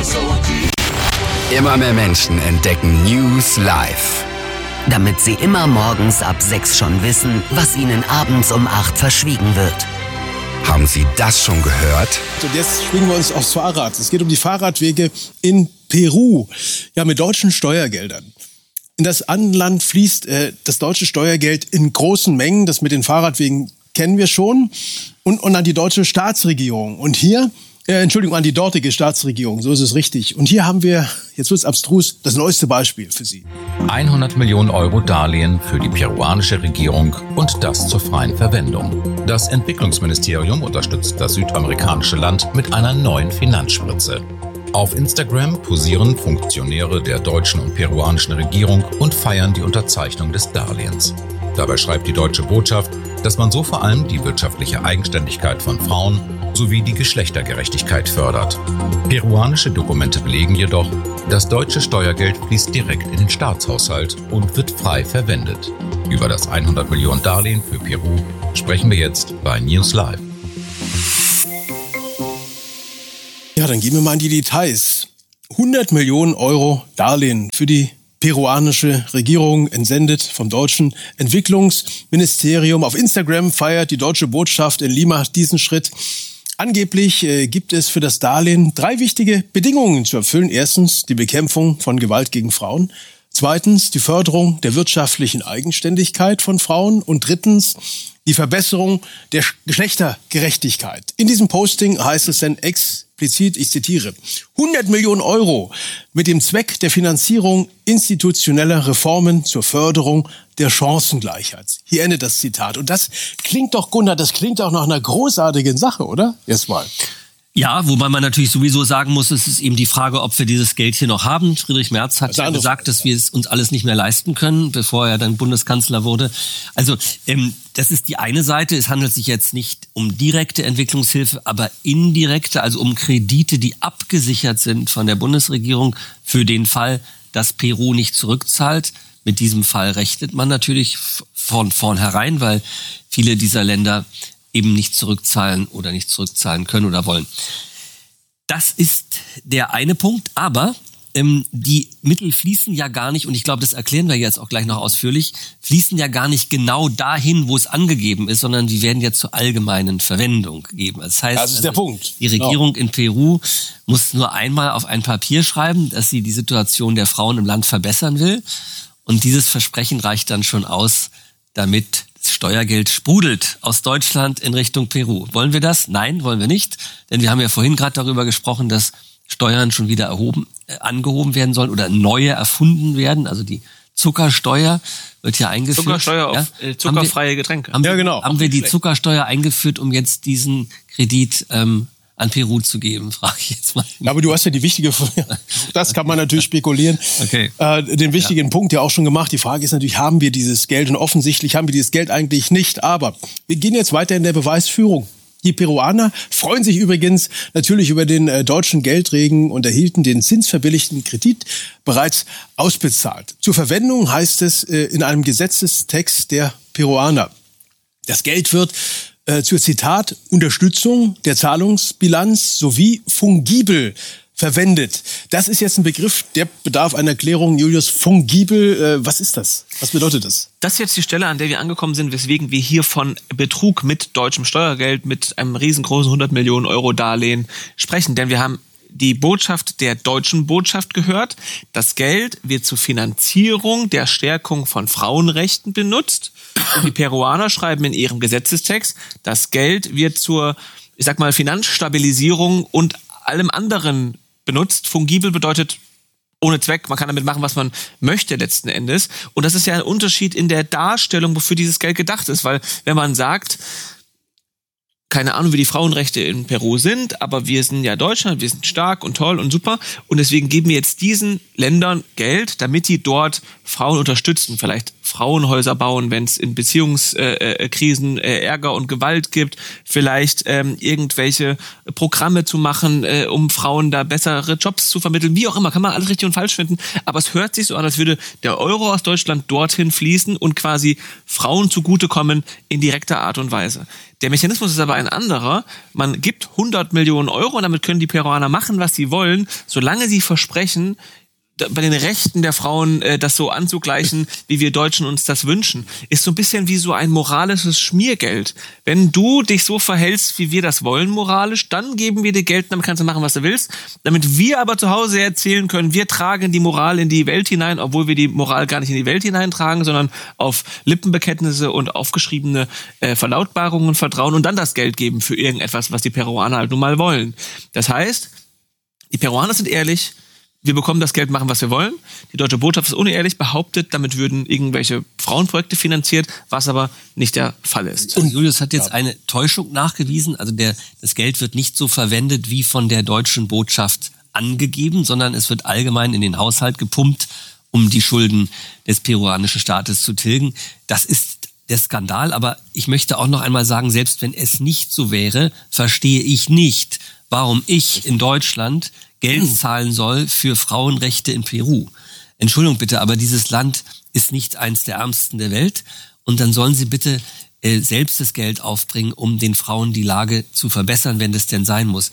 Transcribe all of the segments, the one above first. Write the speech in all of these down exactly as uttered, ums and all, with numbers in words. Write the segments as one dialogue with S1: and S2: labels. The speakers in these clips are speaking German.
S1: Immer mehr Menschen entdecken News Live.
S2: Damit sie immer morgens ab sechs schon wissen, was ihnen abends um acht verschwiegen wird.
S1: Haben Sie das schon gehört?
S3: Und jetzt schwingen wir uns aufs Fahrrad. Es geht um die Fahrradwege in Peru. Ja, mit deutschen Steuergeldern. In das Anland fließt äh, das deutsche Steuergeld in großen Mengen. Das mit den Fahrradwegen kennen wir schon. Und, und an die deutsche Staatsregierung. Und hier, äh, Entschuldigung, an die dortige Staatsregierung. So ist es richtig. Und hier haben wir, jetzt wird's abstrus, das neueste Beispiel für Sie.
S4: hundert Millionen Euro Darlehen für die peruanische Regierung und das zur freien Verwendung. Das Entwicklungsministerium unterstützt das südamerikanische Land mit einer neuen Finanzspritze. Auf Instagram posieren Funktionäre der deutschen und peruanischen Regierung und feiern die Unterzeichnung des Darlehens. Dabei schreibt die deutsche Botschaft, dass man so vor allem die wirtschaftliche Eigenständigkeit von Frauen sowie die Geschlechtergerechtigkeit fördert. Peruanische Dokumente belegen jedoch, das deutsche Steuergeld fließt direkt in den Staatshaushalt und wird frei verwendet. Über das hundert Millionen Darlehen für Peru sprechen wir jetzt bei News Live.
S3: Ja, dann gehen wir mal in die Details. hundert Millionen Euro Darlehen für die peruanische Regierung, entsendet vom deutschen Entwicklungsministerium. Auf Instagram feiert die deutsche Botschaft in Lima diesen Schritt. Angeblich äh, gibt es für das Darlehen drei wichtige Bedingungen zu erfüllen. Erstens die Bekämpfung von Gewalt gegen Frauen. Zweitens die Förderung der wirtschaftlichen Eigenständigkeit von Frauen. Und drittens die Verbesserung der Geschlechtergerechtigkeit. In diesem Posting heißt es dann explizit, ich zitiere, hundert Millionen Euro mit dem Zweck der Finanzierung institutioneller Reformen zur Förderung der Chancengleichheit. Hier endet das Zitat. Und das klingt doch, Gunnar, das klingt doch nach einer großartigen Sache, oder? Erstmal.
S5: Ja, wobei man natürlich sowieso sagen muss, es ist eben die Frage, ob wir dieses Geld hier noch haben. Friedrich Merz hat ja gesagt, dass wir es uns alles nicht mehr leisten können, bevor er dann Bundeskanzler wurde. Also ähm, das ist die eine Seite. Es handelt sich jetzt nicht um direkte Entwicklungshilfe, aber indirekte, also um Kredite, die abgesichert sind von der Bundesregierung für den Fall, dass Peru nicht zurückzahlt. Mit diesem Fall rechnet man natürlich von vornherein, weil viele dieser Länder eben nicht zurückzahlen oder nicht zurückzahlen können oder wollen. Das ist der eine Punkt, aber ähm, die Mittel fließen ja gar nicht, und ich glaube, das erklären wir jetzt auch gleich noch ausführlich, fließen ja gar nicht genau dahin, wo es angegeben ist, sondern die werden ja zur allgemeinen Verwendung gegeben. Das heißt,
S3: das ist der
S5: also,
S3: Punkt.
S5: Die Regierung genau. in Peru muss nur einmal auf ein Papier schreiben, dass sie die Situation der Frauen im Land verbessern will, und dieses Versprechen reicht dann schon aus, damit Steuergeld sprudelt aus Deutschland in Richtung Peru. Wollen wir das? Nein, wollen wir nicht. Denn wir haben ja vorhin gerade darüber gesprochen, dass Steuern schon wieder erhoben, äh, angehoben werden sollen oder neue erfunden werden. Also die Zuckersteuer wird ja eingeführt.
S6: Zuckersteuer
S5: ja?
S6: auf äh, zuckerfreie Getränke.
S5: Haben wir,
S3: ja, genau.
S5: Haben wir die Zuckersteuer eingeführt, um jetzt diesen Kredit ähm, an Peru zu geben, frage ich jetzt mal.
S3: Ja, aber du hast ja die wichtige, das kann man natürlich spekulieren,
S5: okay.
S3: äh, den wichtigen
S5: ja.
S3: Punkt ja auch schon gemacht. Die Frage ist natürlich, haben wir dieses Geld? Und offensichtlich haben wir dieses Geld eigentlich nicht. Aber wir gehen jetzt weiter in der Beweisführung. Die Peruaner freuen sich übrigens natürlich über den äh, deutschen Geldregen und erhielten den zinsverbilligten Kredit bereits ausbezahlt. Zur Verwendung heißt es äh, in einem Gesetzestext der Peruaner. Das Geld wird Äh, zur Zitat Unterstützung der Zahlungsbilanz sowie fungibel verwendet. Das ist jetzt ein Begriff, der bedarf einer Erklärung. Julius, fungibel, äh, was ist das? Was bedeutet das?
S6: Das ist jetzt die Stelle, an der wir angekommen sind, weswegen wir hier von Betrug mit deutschem Steuergeld, mit einem riesengroßen hundert Millionen Euro Darlehen sprechen. Denn wir haben die Botschaft der deutschen Botschaft gehört. Das Geld wird zur Finanzierung der Stärkung von Frauenrechten benutzt. Und die Peruaner schreiben in ihrem Gesetzestext, das Geld wird zur, ich sag mal, Finanzstabilisierung und allem anderen benutzt. Fungibel bedeutet ohne Zweck, man kann damit machen, was man möchte letzten Endes. Und das ist ja ein Unterschied in der Darstellung, wofür dieses Geld gedacht ist. Weil wenn man sagt, keine Ahnung, wie die Frauenrechte in Peru sind, aber wir sind ja Deutschland, wir sind stark und toll und super und deswegen geben wir jetzt diesen Ländern Geld, damit die dort Frauen unterstützen, vielleicht Frauenhäuser bauen, wenn es in Beziehungskrisen äh, äh, Ärger und Gewalt gibt, vielleicht ähm, irgendwelche Programme zu machen, äh, um Frauen da bessere Jobs zu vermitteln, wie auch immer, kann man alles richtig und falsch finden, aber es hört sich so an, als würde der Euro aus Deutschland dorthin fließen und quasi Frauen zugutekommen in direkter Art und Weise. Der Mechanismus ist aber ein anderer. Man gibt hundert Millionen Euro und damit können die Peruaner machen, was sie wollen, solange sie versprechen, bei den Rechten der Frauen äh, das so anzugleichen, wie wir Deutschen uns das wünschen. Ist so ein bisschen wie so ein moralisches Schmiergeld. Wenn du dich so verhältst, wie wir das wollen moralisch, dann geben wir dir Geld, damit kannst du machen, was du willst. Damit wir aber zu Hause erzählen können, wir tragen die Moral in die Welt hinein, obwohl wir die Moral gar nicht in die Welt hineintragen, sondern auf Lippenbekenntnisse und aufgeschriebene äh, Verlautbarungen vertrauen und dann das Geld geben für irgendetwas, was die Peruaner halt nun mal wollen. Das heißt, die Peruaner sind ehrlich, wir bekommen das Geld, machen, was wir wollen. Die deutsche Botschaft ist unehrlich, behauptet, damit würden irgendwelche Frauenprojekte finanziert, was aber nicht der Fall ist.
S5: Und Julius hat jetzt eine Täuschung nachgewiesen. Also der, das Geld wird nicht so verwendet wie von der deutschen Botschaft angegeben, sondern es wird allgemein in den Haushalt gepumpt, um die Schulden des peruanischen Staates zu tilgen. Das ist der Skandal. Aber ich möchte auch noch einmal sagen, selbst wenn es nicht so wäre, verstehe ich nicht, warum ich in Deutschland Geld zahlen soll für Frauenrechte in Peru. Entschuldigung bitte, aber dieses Land ist nicht eins der ärmsten der Welt. Und dann sollen sie bitte äh, selbst das Geld aufbringen, um den Frauen die Lage zu verbessern, wenn das denn sein muss.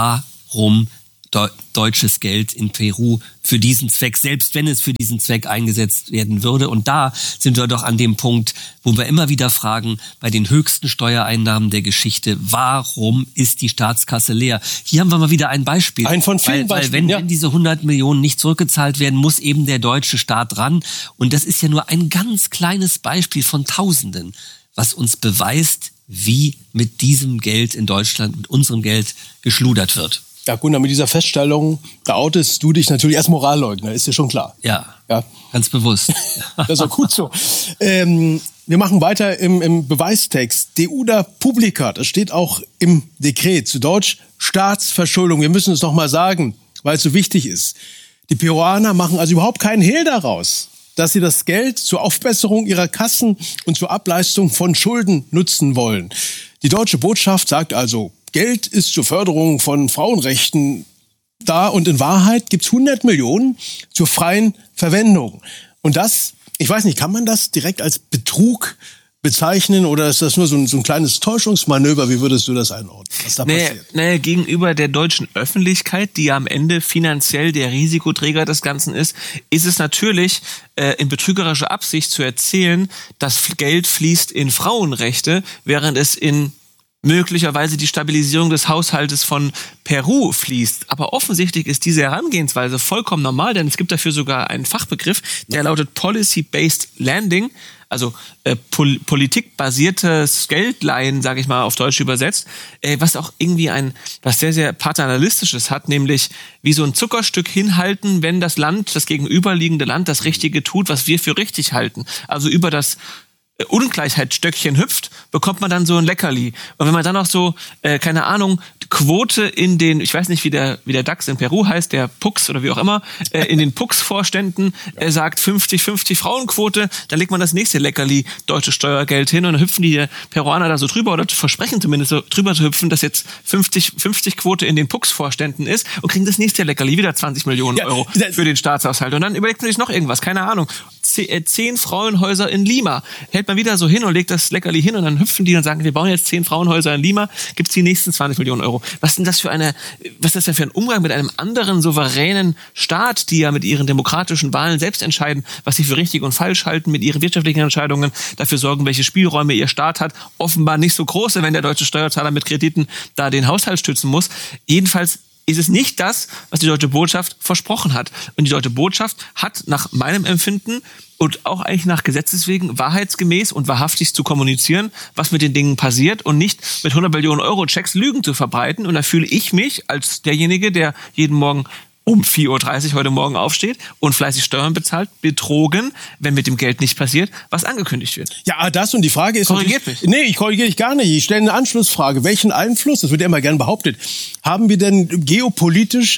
S5: Warum de- deutsches Geld in Peru für diesen Zweck, selbst wenn es für diesen Zweck eingesetzt werden würde? Und da sind wir doch an dem Punkt, wo wir immer wieder fragen, bei den höchsten Steuereinnahmen der Geschichte, warum ist die Staatskasse leer? Hier haben wir mal wieder ein Beispiel.
S3: Ein von vielen
S5: weil, weil
S3: Beispielen,
S5: wenn,
S3: ja.
S5: wenn diese hundert Millionen nicht zurückgezahlt werden, muss eben der deutsche Staat ran. Und das ist ja nur ein ganz kleines Beispiel von Tausenden, was uns beweist, wie mit diesem Geld in Deutschland, mit unserem Geld geschludert wird.
S3: Ja, Gunnar, mit dieser Feststellung, da outest du dich natürlich als Moralleugner, ist dir schon klar.
S5: Ja,
S3: ja.
S5: ganz bewusst.
S3: Das ist auch gut so. Ähm, wir machen weiter im, im Beweistext. Deuda publica, das steht auch im Dekret, zu Deutsch Staatsverschuldung. Wir müssen es noch mal sagen, weil es so wichtig ist. Die Peruaner machen also überhaupt keinen Hehl daraus, dass sie das Geld zur Aufbesserung ihrer Kassen und zur Ableistung von Schulden nutzen wollen. Die deutsche Botschaft sagt also, Geld ist zur Förderung von Frauenrechten da und in Wahrheit gibt's hundert Millionen zur freien Verwendung. Und das, ich weiß nicht, kann man das direkt als Betrug bezeichnen oder ist das nur so ein, so ein kleines Täuschungsmanöver? Wie würdest du das einordnen, was da
S6: nee,
S3: passiert?
S6: Nee, gegenüber der deutschen Öffentlichkeit, die ja am Ende finanziell der Risikoträger des Ganzen ist, ist es natürlich äh, in betrügerischer Absicht zu erzählen, dass Geld fließt in Frauenrechte, während es in möglicherweise die Stabilisierung des Haushaltes von Peru fließt. Aber offensichtlich ist diese Herangehensweise vollkommen normal, denn es gibt dafür sogar einen Fachbegriff, der lautet Policy-Based Lending, also äh, pol- politikbasiertes Geldleihen, sage ich mal auf Deutsch übersetzt, äh, was auch irgendwie ein, was sehr, sehr paternalistisches hat, nämlich wie so ein Zuckerstück hinhalten, wenn das Land, das gegenüberliegende Land das Richtige tut, was wir für richtig halten. Also über das Ungleichheitsstöckchen hüpft, bekommt man dann so ein Leckerli. Und wenn man dann noch so, äh, keine Ahnung, Quote in den, ich weiß nicht, wie der wie der DAX in Peru heißt, der Pux oder wie auch immer, äh, in den Pux-Vorständen äh, sagt fünfzig fünfzig Frauenquote, dann legt man das nächste Leckerli deutsches Steuergeld hin und dann hüpfen die Peruaner da so drüber oder versprechen zumindest so drüber zu hüpfen, dass jetzt fünfzig fünfzig Quote in den Pux-Vorständen ist und kriegen das nächste Leckerli, wieder zwanzig Millionen
S3: ja,
S6: Euro für den Staatshaushalt. Und dann überlegt man sich noch irgendwas, keine Ahnung, zehn Frauenhäuser in Lima. Hält man wieder so hin und legt das Leckerli hin und dann hüpfen die und sagen, wir bauen jetzt zehn Frauenhäuser in Lima, gibt's die nächsten zwanzig Millionen Euro. Was ist denn das für eine, was ist das denn für ein Umgang mit einem anderen souveränen Staat, die ja mit ihren demokratischen Wahlen selbst entscheiden, was sie für richtig und falsch halten, mit ihren wirtschaftlichen Entscheidungen dafür sorgen, welche Spielräume ihr Staat hat. Offenbar nicht so große, wenn der deutsche Steuerzahler mit Krediten da den Haushalt stützen muss. Jedenfalls ist es nicht das, was die deutsche Botschaft versprochen hat. Und die deutsche Botschaft hat nach meinem Empfinden und auch eigentlich nach Gesetzes wegen wahrheitsgemäß und wahrhaftig zu kommunizieren, was mit den Dingen passiert und nicht mit hundert Millionen Euro Checks Lügen zu verbreiten. Und da fühle ich mich als derjenige, der jeden Morgen um vier Uhr dreißig heute Morgen aufsteht und fleißig Steuern bezahlt, betrogen, wenn mit dem Geld nicht passiert, was angekündigt wird.
S3: Ja, das und die Frage ist...
S6: Korrigiert mich.
S3: Nee, ich korrigiere dich gar nicht. Ich stelle eine Anschlussfrage. Welchen Einfluss, das wird ja immer gern behauptet, haben wir denn geopolitisch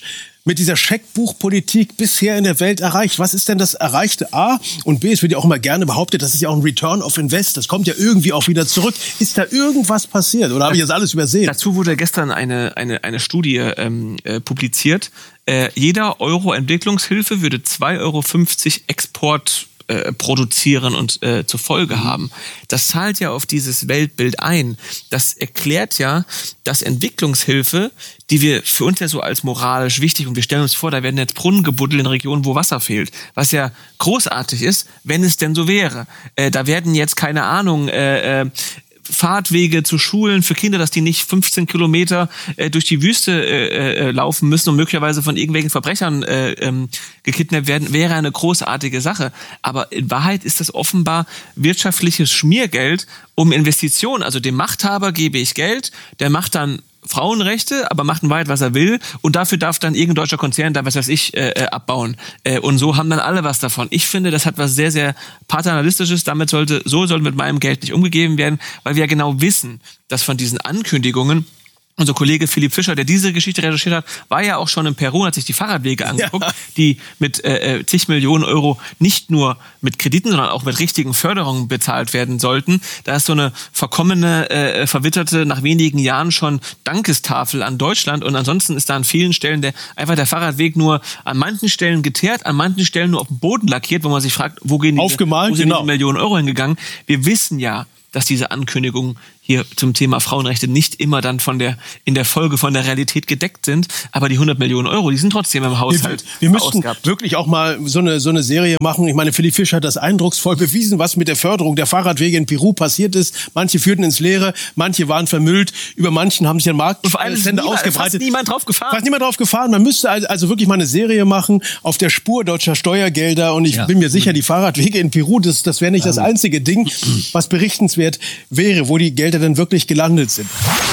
S3: mit dieser Scheckbuchpolitik bisher in der Welt erreicht? Was ist denn das Erreichte? A, und B, es wird ja auch immer gerne behauptet, das ist ja auch ein Return of Invest, das kommt ja irgendwie auch wieder zurück. Ist da irgendwas passiert oder habe ich das alles übersehen?
S6: Dazu wurde gestern eine, eine, eine Studie ähm, äh, publiziert. Äh, jeder Euro Entwicklungshilfe würde zwei Euro fünfzig Export Äh, produzieren und äh, zur Folge haben. Das zahlt ja auf dieses Weltbild ein. Das erklärt ja, dass Entwicklungshilfe, die wir für uns ja so als moralisch wichtig, und wir stellen uns vor, da werden jetzt Brunnen gebuddelt in Regionen, wo Wasser fehlt, was ja großartig ist, wenn es denn so wäre. Äh, da werden jetzt, keine Ahnung, äh, äh, Fahrtwege zu Schulen für Kinder, dass die nicht fünfzehn Kilometer äh, durch die Wüste äh, äh, laufen müssen und möglicherweise von irgendwelchen Verbrechern äh, ähm, gekidnappt werden, wäre eine großartige Sache. Aber in Wahrheit ist das offenbar wirtschaftliches Schmiergeld um Investitionen. Also dem Machthaber gebe ich Geld, der macht dann Frauenrechte, aber macht in Wahrheit, was er will, und dafür darf dann irgendein deutscher Konzern da, was weiß ich, äh, abbauen. Äh, und so haben dann alle was davon. Ich finde, das hat was sehr, sehr Paternalistisches. Damit sollte, so soll mit meinem Geld nicht umgegeben werden, weil wir ja genau wissen, dass von diesen Ankündigungen, unser Kollege Philipp Fischer, der diese Geschichte recherchiert hat, war ja auch schon in Peru und hat sich die Fahrradwege angeguckt, ja. die mit äh, zig Millionen Euro nicht nur mit Krediten, sondern auch mit richtigen Förderungen bezahlt werden sollten. Da ist so eine verkommene, äh, verwitterte, nach wenigen Jahren schon Dankestafel an Deutschland, und ansonsten ist da an vielen Stellen der einfach der Fahrradweg nur an manchen Stellen geteert, an manchen Stellen nur auf dem Boden lackiert, wo man sich fragt, wo gehen die,
S3: Aufgemalt,
S6: wo sind
S3: genau.
S6: die Millionen Euro hingegangen? Wir wissen ja, dass diese Ankündigungen hier zum Thema Frauenrechte nicht immer dann von der in der Folge von der Realität gedeckt sind, aber die hundert Millionen Euro, die sind trotzdem im Haushalt.
S3: Wir, wir müssten wirklich auch mal so eine so eine Serie machen. Ich meine, Philipp Fischer hat das eindrucksvoll bewiesen, was mit der Förderung der Fahrradwege in Peru passiert ist. Manche führten ins Leere, manche waren vermüllt, über manchen haben sich ein Marktstände ausgebreitet.
S6: Fast niemand drauf gefahren.
S3: Fast niemand drauf gefahren. Man müsste also wirklich mal eine Serie machen auf der Spur deutscher Steuergelder, und ich ja. bin mir sicher, die Fahrradwege in Peru, das das wäre nicht das einzige Ding, was berichtenswert wäre, wo die Gelder dann wirklich gelandet sind.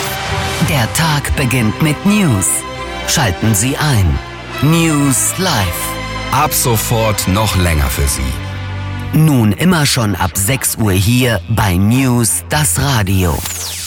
S2: Der Tag beginnt mit News. Schalten Sie ein. News Live.
S1: Ab sofort noch länger für Sie.
S2: Nun immer schon ab sechs Uhr hier bei News das Radio.